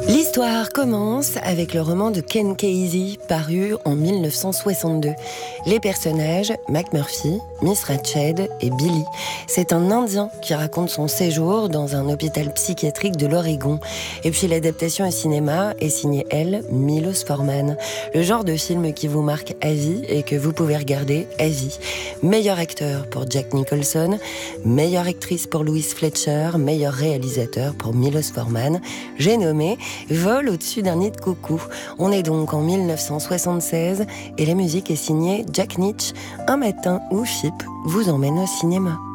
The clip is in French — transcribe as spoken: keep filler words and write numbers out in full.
L'histoire commence avec le roman de Ken Kesey, paru en mille neuf cent soixante-deux. Les personnages, McMurphy, Miss Ratched et Billy. C'est un Indien qui raconte son séjour dans un hôpital psychiatrique de l'Oregon. Et puis l'adaptation au cinéma est signée, elle, Milos Forman. Le genre de film qui vous marque à vie et que vous pouvez regarder à vie. Meilleur acteur pour Jack Nicholson, meilleure actrice pour Louise Fletcher, meilleur réalisateur pour Milos Forman. J'ai nommé Vol au-dessus d'un nid de coucou. On est donc en mille neuf cent soixante-seize et la musique est signée Jack Nitzsche. Un matin où Chip vous emmène au cinéma.